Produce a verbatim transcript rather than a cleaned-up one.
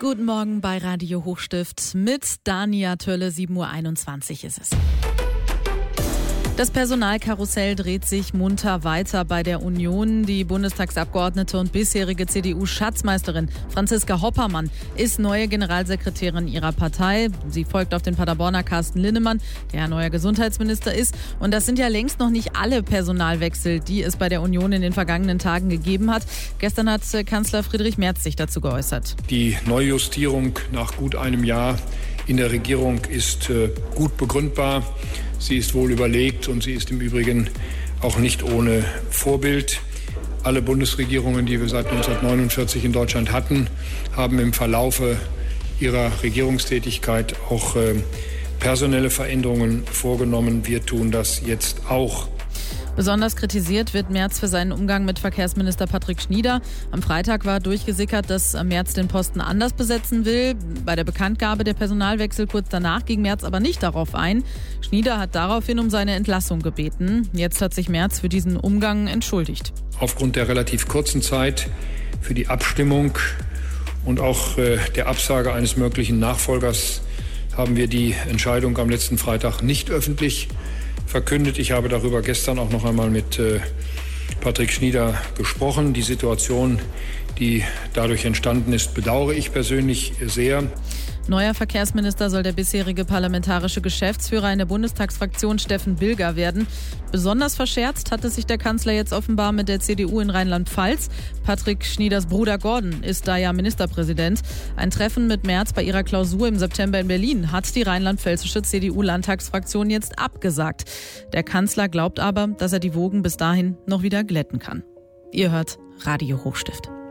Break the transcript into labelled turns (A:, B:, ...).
A: Guten Morgen bei Radio Hochstift mit Dania Tölle, sieben Uhr einundzwanzig ist es. Das Personalkarussell dreht sich munter weiter bei der Union. Die Bundestagsabgeordnete und bisherige C D U-Schatzmeisterin Franziska Hoppermann ist neue Generalsekretärin ihrer Partei. Sie folgt auf den Paderborner Carsten Linnemann, der neuer Gesundheitsminister ist. Und das sind ja längst noch nicht alle Personalwechsel, die es bei der Union in den vergangenen Tagen gegeben hat. Gestern hat Kanzler Friedrich Merz sich dazu geäußert.
B: Die Neujustierung nach gut einem Jahr in der Regierung ist äh, gut begründbar. Sie ist wohl überlegt und sie ist im Übrigen auch nicht ohne Vorbild. Alle Bundesregierungen, die wir seit neunzehnhundertneunundvierzig in Deutschland hatten, haben im Verlaufe ihrer Regierungstätigkeit auch äh, personelle Veränderungen vorgenommen. Wir tun das jetzt auch.
A: Besonders kritisiert wird Merz für seinen Umgang mit Verkehrsminister Patrick Schnieder. Am Freitag war durchgesickert, dass Merz den Posten anders besetzen will. Bei der Bekanntgabe der Personalwechsel kurz danach ging Merz aber nicht darauf ein. Schnieder hat daraufhin um seine Entlassung gebeten. Jetzt hat sich Merz für diesen Umgang entschuldigt.
B: Aufgrund der relativ kurzen Zeit für die Abstimmung und auch äh, der Absage eines möglichen Nachfolgers haben wir die Entscheidung am letzten Freitag nicht öffentlich verkündet. Ich habe darüber gestern auch noch einmal mit äh, Patrick Schnieder gesprochen. Die Situation, die dadurch entstanden ist, bedauere ich persönlich sehr.
A: Neuer Verkehrsminister soll der bisherige parlamentarische Geschäftsführer in der Bundestagsfraktion Steffen Bilger werden. Besonders verscherzt hatte sich der Kanzler jetzt offenbar mit der C D U in Rheinland-Pfalz. Patrick Schnieders Bruder Gordon ist da ja Ministerpräsident. Ein Treffen mit Merz bei ihrer Klausur im September in Berlin hat die rheinland-pfälzische C D U-Landtagsfraktion jetzt abgesagt. Der Kanzler glaubt aber, dass er die Wogen bis dahin noch wieder glätten kann. Ihr hört Radio Hochstift.